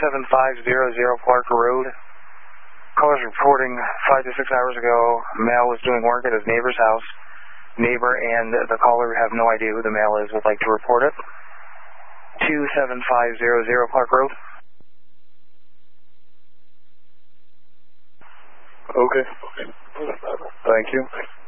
27500 Clark Road. Callers reporting 5 to 6 hours ago, male was doing work at his neighbor's house. Neighbor and the caller have no idea who the male is, would like to report it. 27500 Clark Road. Okay. Thank you.